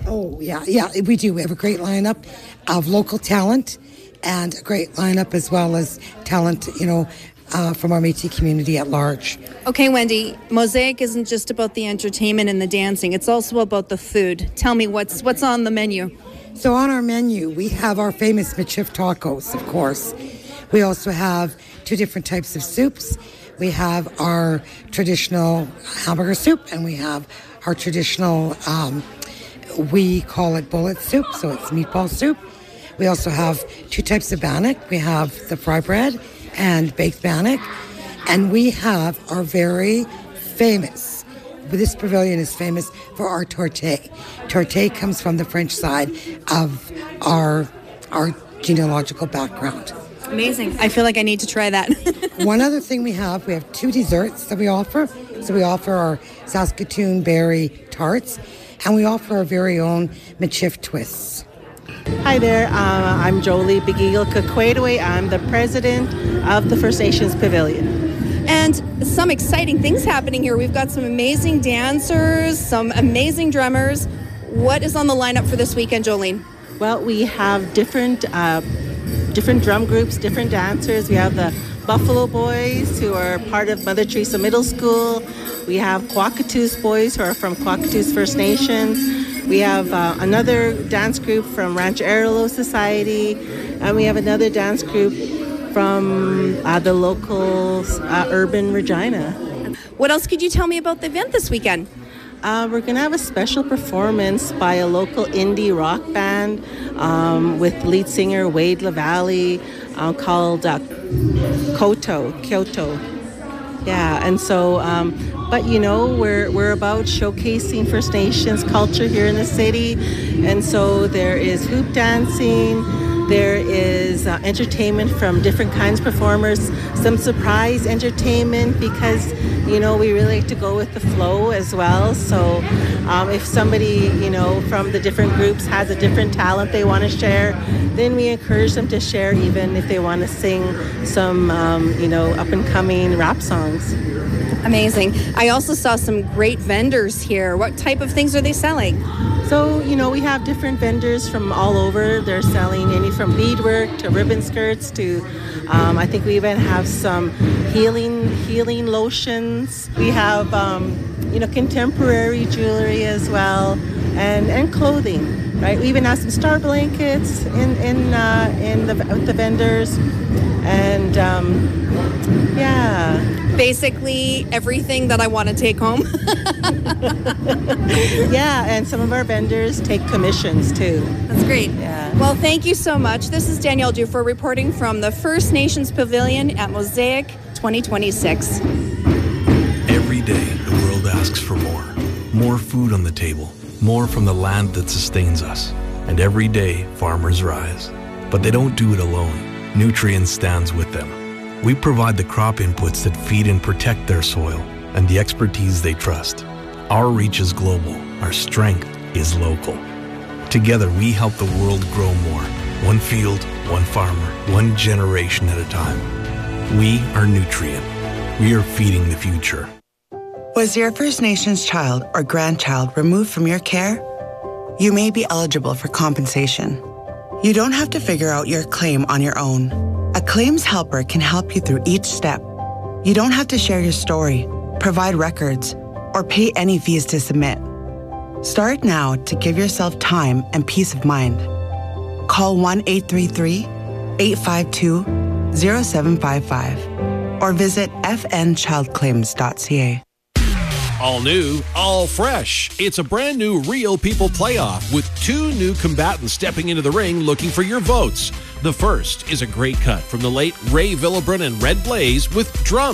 Oh, yeah, we do. We have a great lineup of local talent and a great lineup as well as talent, from our Métis community at large. Okay, Wendy, Mosaic isn't just about the entertainment and the dancing. It's also about the food. Tell me, what's on the menu? So on our menu, we have our famous Michif tacos, of course. We also have 2 different types of soups. We have our traditional hamburger soup, and we have our traditional, we call it bullet soup, so it's meatball soup. We also have 2 types of bannock. We have the fry bread and baked bannock. And we have our very famous, this pavilion is famous for our torté. Torté comes from the French side of our genealogical background. Amazing. I feel like I need to try that. One other thing we have 2 desserts that we offer. So we offer our Saskatoon berry tarts, and we offer our very own Michif twists. Hi there, I'm Jolie Big Eagle Kakwetaway. I'm the president of the First Nations Pavilion. And some exciting things happening here. We've got some amazing dancers, some amazing drummers. What is on the lineup for this weekend, Jolene? Well, we have different drum groups, different dancers. We have the Buffalo Boys, who are part of Mother Teresa Middle School. We have Kwakatoos Boys, who are from Kwakatoos First Nations. We have another dance group from Rancho Arilo Society. And we have another dance group from the local urban Regina. What else could you tell me about the event this weekend? We're going to have a special performance by a local indie rock band with lead singer Wade LaValle called Kyoto. Yeah, and so, we're about showcasing First Nations culture here in the city. And so there is hoop dancing, there is entertainment from different kinds of performers, some surprise entertainment because, we really like to go with the flow as well. So if somebody, from the different groups has a different talent they want to share, then we encourage them to share even if they want to sing some, up-and-coming rap songs. Amazing. I also saw some great vendors here. What type of things are they selling? So, we have different vendors from all over. They're selling any from beadwork to ribbon skirts to, I think we even have some healing lotions. We have, contemporary jewelry as well and clothing, right? We even have some star blankets with the vendors. And, basically everything that I want to take home. Yeah, and some of our vendors take commissions too. That's great. Yeah. Well, thank you so much. This is Danielle Dufour reporting from the First Nations Pavilion at Mosaic 2026. Every day, the world asks for more. More food on the table. More from the land that sustains us. And every day, farmers rise. But they don't do it alone. Nutrien stands with them. We provide the crop inputs that feed and protect their soil and the expertise they trust. Our reach is global. Our strength is local. Together, we help the world grow more. One field, one farmer, one generation at a time. We are Nutrien. We are feeding the future. Was your First Nations child or grandchild removed from your care? You may be eligible for compensation. You don't have to figure out your claim on your own. A claims helper can help you through each step. You don't have to share your story, provide records, or pay any fees to submit. Start now to give yourself time and peace of mind. Call 1-833-852-0755 or visit fnchildclaims.ca. All new, all fresh. It's a brand new Real People playoff with 2 new combatants stepping into the ring looking for your votes. The first is a great cut from the late Ray Villebrun and Red Blaze with Drum.